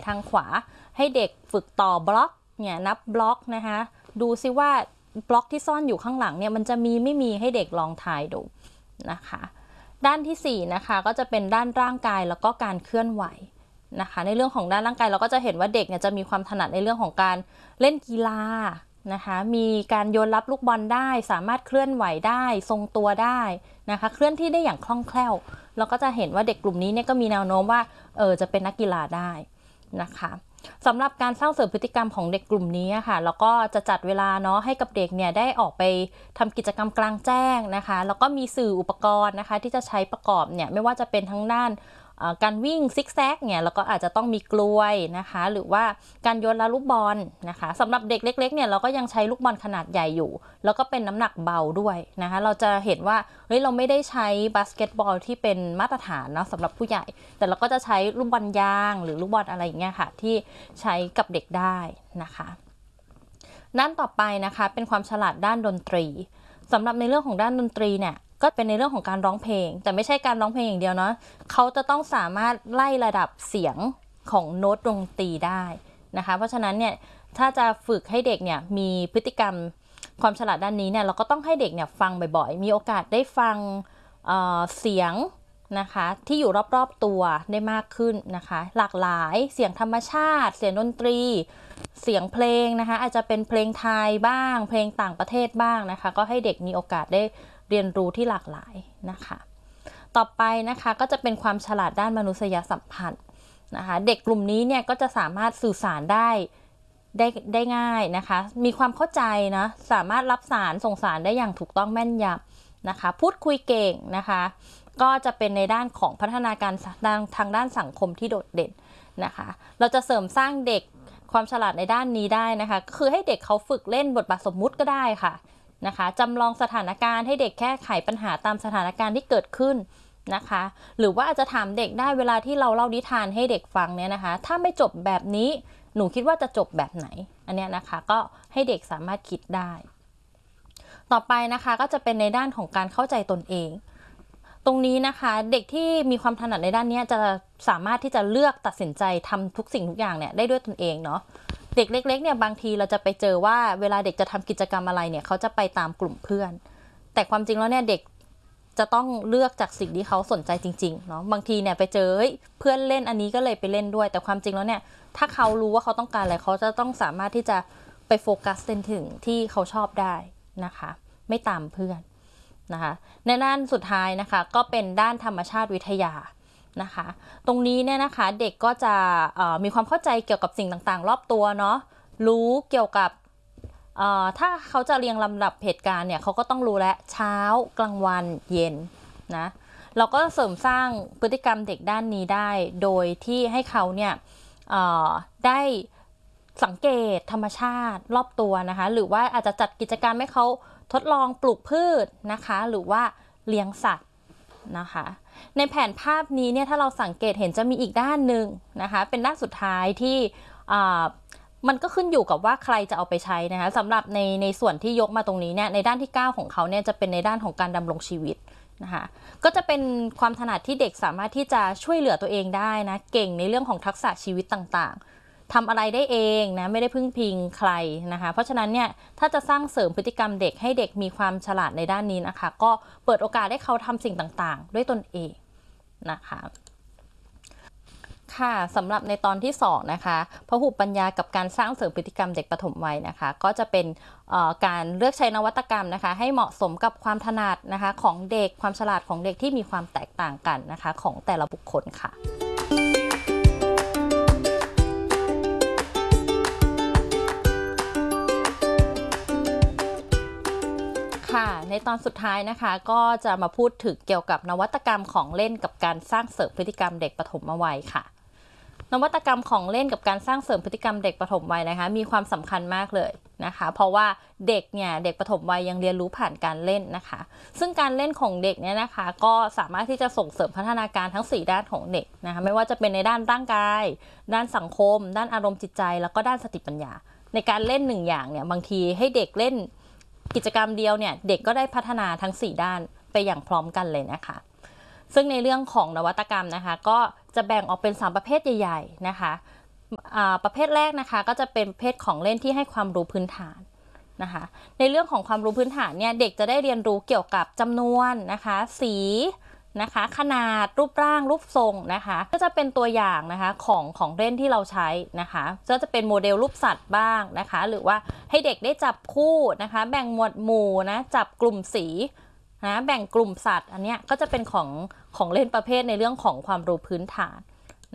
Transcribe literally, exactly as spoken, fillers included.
ทางขวาให้เด็กฝึกต่อบล็อกเนี่ยนับบล็อกนะคะดูซิว่าบล็อกที่ซ่อนอยู่ข้างหลังเนี่ยมันจะมีไม่มีให้เด็กลองทายดูนะคะด้านที่สี่นะคะก็จะเป็นด้านร่างกายแล้วก็การเคลื่อนไหวนะคะในเรื่องของด้านร่างกายเราก็จะเห็นว่าเด็กเนี่ยจะมีความถนัดในเรื่องของการเล่นกีฬานะคะมีการโยนรับลูกบอลได้สามารถเคลื่อนไหวได้ทรงตัวได้นะคะเคลื่อนที่ได้อย่างคล่องแคล่วเราก็จะเห็นว่าเด็กกลุ่มนี้เนี่ยก็มีแนวโน้มว่าเออจะเป็นนักกีฬาได้นะคะสำหรับการสร้างเสริมพฤติกรรมของเด็กกลุ่มนี้ค่ะแล้วก็จะจัดเวลาเนาะให้กับเด็กเนี่ยได้ออกไปทำกิจกรรมกลางแจ้งนะคะแล้วก็มีสื่ออุปกรณ์นะคะที่จะใช้ประกอบเนี่ยไม่ว่าจะเป็นทั้งด้านการวิ่งซิกแซกเนี่ยแล้วก็อาจจะต้องมีกลวยนะคะหรือว่าการโยนลูกบอลนะคะสำหรับเด็กเล็กๆเนี่ยเราก็ยังใช้ลูกบอลขนาดใหญ่อยู่แล้วก็เป็นน้ำหนักเบาด้วยนะคะเราจะเห็นว่าเฮ้ยเราไม่ได้ใช้บาสเกตบอลที่เป็นมาตรฐานเนาะสำหรับผู้ใหญ่แต่เราก็จะใช้ลูกบอลยางหรือลูกบอลอะไรอย่างเงี้ยค่ะที่ใช้กับเด็กได้นะคะด้านต่อไปนะคะเป็นความฉลาดด้านดนตรีสำหรับในเรื่องของด้านดนตรีเนี่ยก็เป็นในเรื่องของการร้องเพลงแต่ไม่ใช่การร้องเพลงอย่างเดียวเนาะเขาจะต้องสามารถไล่ระดับเสียงของโน้ตดนตรีได้นะคะเพราะฉะนั้นเนี่ยถ้าจะฝึกให้เด็กเนี่ยมีพฤติกรรมความฉลาดด้านนี้เนี่ยเราก็ต้องให้เด็กเนี่ยฟังบ่อยๆมีโอกาสได้ฟัง เอ่อ เสียงนะคะที่อยู่รอบๆตัวได้มากขึ้นนะคะหลากหลายเสียงธรรมชาติเสียงดนตรีเสียงเพลงนะคะอาจจะเป็นเพลงไทยบ้างเพลงต่างประเทศบ้างนะคะก็ให้เด็กมีโอกาสได้เรียนรู้ที่หลากหลายนะคะต่อไปนะคะก็จะเป็นความฉลาดด้านมนุษยสัมพันธ์นะคะเด็กกลุ่มนี้เนี่ยก็จะสามารถสื่อสารได้ได้ได้ง่ายนะคะมีความเข้าใจนะสามารถรับสารส่งสารได้อย่างถูกต้องแม่นยำนะคะพูดคุยเก่งนะคะก็จะเป็นในด้านของพัฒนาการทางด้านสังคมที่โดดเด่นนะคะเราจะเสริมสร้างเด็กความฉลาดในด้านนี้ได้นะคะคือให้เด็กเขาฝึกเล่นบทบาทสมมุติก็ได้ค่ะนะคะจำลองสถานการณ์ให้เด็กแก้ไขปัญหาตามสถานการณ์ที่เกิดขึ้นนะคะหรือว่าอาจจะถามเด็กได้เวลาที่เราเล่านิทานให้เด็กฟังเนี่ยนะคะถ้าไม่จบแบบนี้หนูคิดว่าจะจบแบบไหนอันนี้นะคะก็ให้เด็กสามารถคิดได้ต่อไปนะคะก็จะเป็นในด้านของการเข้าใจตนเองตรงนี้นะคะเด็กที่มีความถนัดในด้านนี้จะสามารถที่จะเลือกตัดสินใจทำทุกสิ่งทุกอย่างเนี่ยได้ด้วยตนเองเนาะเด็กเล็กๆเนี่ยบางทีเราจะไปเจอว่าเวลาเด็กจะทำกิจกรรมอะไรเนี่ยเขาจะไปตามกลุ่มเพื่อนแต่ความจริงแล้วเนี่ยเด็กจะต้องเลือกจากสิ่งที่เขาสนใจจริงๆเนาะบางทีเนี่ยไปเจอเพื่อนเล่นอันนี้ก็เลยไปเล่นด้วยแต่ความจริงแล้วเนี่ยถ้าเขารู้ว่าเขาต้องการอะไรเขาจะต้องสามารถที่จะไปโฟกัสถึงที่เขาชอบได้นะคะไม่ตามเพื่อนนะคะในด้านสุดท้ายนะคะก็เป็นด้านธรรมชาติวิทยานะคะตรงนี้เนี่ยนะคะเด็กก็จะมีความเข้าใจเกี่ยวกับสิ่งต่างๆรอบตัวเนาะรู้เกี่ยวกับถ้าเขาจะเรียงลำดับเหตุการณ์เนี่ยเขาก็ต้องรู้แล้วเช้ากลางวันเย็นนะเราก็เสริมสร้างพฤติกรรมเด็กด้านนี้ได้โดยที่ให้เขาเนี่ยได้สังเกตธรรมชาติรอบตัวนะคะหรือว่าอาจจะจัดกิจกรรมให้เขาทดลองปลูกพืชนะคะหรือว่าเลี้ยงสัตว์นะคะในแผนภาพนี้เนี่ยถ้าเราสังเกตเห็นจะมีอีกด้านหนึ่งนะคะเป็นด้านสุดท้ายที่มันก็ขึ้นอยู่กับว่าใครจะเอาไปใช้นะคะสำหรับในในส่วนที่ยกมาตรงนี้เนี่ยในด้านที่เก้าของเขาเนี่ยจะเป็นในด้านของการดำรงชีวิตนะคะก็จะเป็นความถนัดที่เด็กสามารถที่จะช่วยเหลือตัวเองได้นะเก่งในเรื่องของทักษะชีวิตต่างๆทำอะไรได้เองนะไม่ได้พึ่งพิงใครนะคะเพราะฉะนั้นเนี่ยถ้าจะสร้างเสริมพฤติกรรมเด็กให้เด็กมีความฉลาดในด้านนี้นะคะก็เปิดโอกาสให้เขาทำสิ่งต่างๆด้วยตนเองนะคะค่ะสำหรับในตอนที่สองนะคะพหุปัญญากับการสร้างเสริมพฤติกรรมเด็กปฐมวัยนะคะก็จะเป็นการเลือกใช้นวัตกรรมนะคะให้เหมาะสมกับความถนัดนะคะของเด็กความฉลาดของเด็กที่มีความแตกต่างกันนะคะของแต่ละบุคคลค่ะค่ะในตอนสุดท้ายนะคะก็จะมาพูดถึงเกี่ยวกับนวัตกรรมของเล่นกับการสร้างเสริมพฤติกรรมเด็กปฐมวัยค่ะนวัตกรรมของเล่นกับการสร้างเสริมพฤติกรรมเด็กปฐมวัยนะคะมีความสำคัญมากเลยนะคะเพราะว่าเด็กเนี่ยเด็กปฐมวัยยังเรียนรู้ผ่านการเล่นนะคะซึ่งการเล่นของเด็กเนี่ยนะคะก็สามารถที่จะส่งเสริมพัฒนาการทั้งสี่ด้านของเด็กนะคะไม่ว่าจะเป็นในด้านร่างกายด้านสังคมด้านอารมณ์จิตใจแล้วก็ด้านสติปัญญาในการเล่นหนึ่งอย่างเนี่ยบางทีให้เด็กเล่นกิจกรรมเดียวเนี่ยเด็กก็ได้พัฒนาทั้งสี่ด้านไปอย่างพร้อมกันเลยนะคะซึ่งในเรื่องของนวัตกรรมนะคะก็จะแบ่งออกเป็นสามประเภทใหญ่ๆนะคะประเภทแรกนะคะก็จะเป็นประเภทของเล่นที่ให้ความรู้พื้นฐานนะคะในเรื่องของความรู้พื้นฐานเนี่ยเด็กจะได้เรียนรู้เกี่ยวกับจำนวนนะคะสีนะคะขนาดรูปร่างรูปทรงนะคะก็จะเป็นตัวอย่างนะคะของของเล่นที่เราใช้นะคะก็จะเป็นโมเดลรูปสัตว์บ้างนะคะหรือว่าให้เด็กได้จับคู่นะคะแบ่งหมวดหมู่นะจับกลุ่มสีนะแบ่งกลุ่มสัตว์อันเนี้ยก็จะเป็นของของเล่นประเภทในเรื่องของความรู้พื้นฐาน